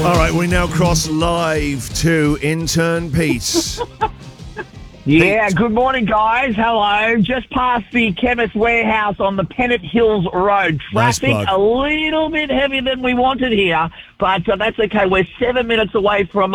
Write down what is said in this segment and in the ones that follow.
All right, we now cross live to intern Pete. Yeah, good morning, guys. Hello. Just past the Chemist Warehouse on the Pennant Hills Road. Nice Traffic plug. a little bit heavier than we wanted here, but that's okay. We're 7 minutes away from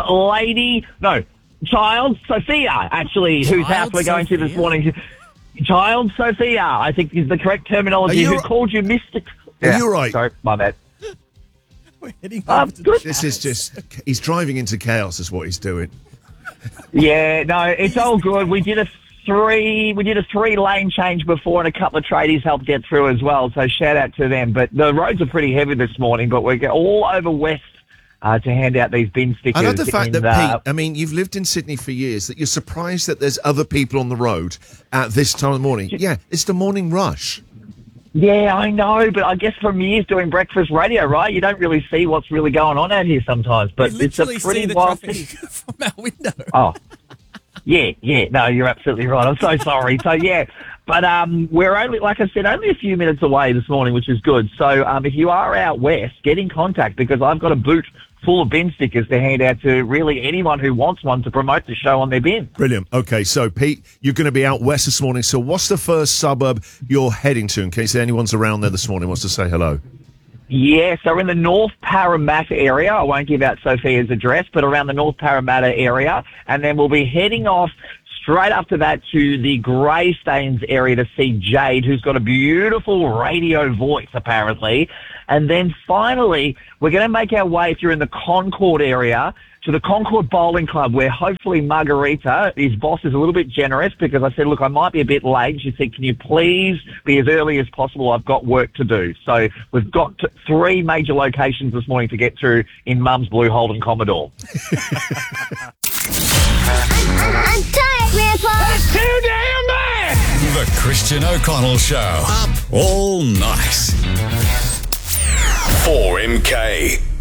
Child Sophia, actually, whose house we're going to this morning. Child Sophia, I think is the correct terminology. Who called you Mr. Are you right? Sorry, my bad. We're heading over to Good. This is just, he's driving into chaos is what he's doing. Yeah, no, it's all good. We did a three-lane change before, and a couple of tradies helped get through as well. So shout out to them. But the roads are pretty heavy this morning. But we're all over west to hand out these bin stickers. I love the fact that, Pete, I mean, you've lived in Sydney for years, that you're surprised that there's other people on the road at this time of the morning. Yeah, it's the morning rush. Yeah, I know, but I guess from years doing breakfast radio, right, you don't really see what's really going on out here sometimes. But it's a pretty wild city from our window. Oh, yeah, no, you're absolutely right. I'm so sorry. So, yeah, but we're only, like I said, only a few minutes away this morning, which is good. So if you are out west, get in contact because I've got a boot full of bin stickers to hand out to really anyone who wants one to promote the show on their bin. Brilliant. Okay, so, Pete, you're going to be out west this morning. So what's the first suburb you're heading to in case anyone's around there this morning wants to say hello? Yeah, so we're in the North Parramatta area. I won't give out Sophia's address, but around the North Parramatta area. And then we'll be heading off straight after that to the Greystanes area to see Jade, who's got a beautiful radio voice, apparently. And then finally, we're going to make our way, if you're in the Concord area, to the Concord Bowling Club, where hopefully Margarita, his boss, is a little bit generous because I said, look, I might be a bit late. She said, can you please be as early as possible? I've got work to do. So we've got 3 major locations this morning to get through in Mum's Blue Holden Commodore. I'm tired, Grandpa. That's too damn bad! The Christian O'Connell Show. Up all night. 4MK.